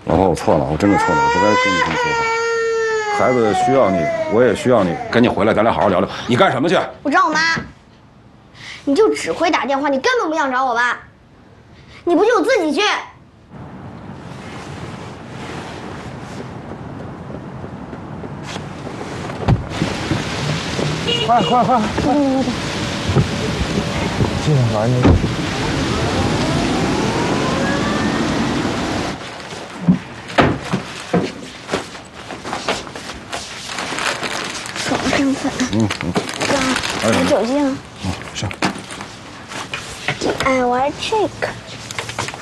老婆，我错了，我真的错了，我不该跟你这么说话。孩子需要你，我也需要你，赶紧回来，咱俩好好聊聊。你干什么去？ 我找我妈。你就只会打电话，你根本不想找我妈。你不就自己去？ 快！进来你。 手身份。哥，有酒精。 是。 你爱玩这个。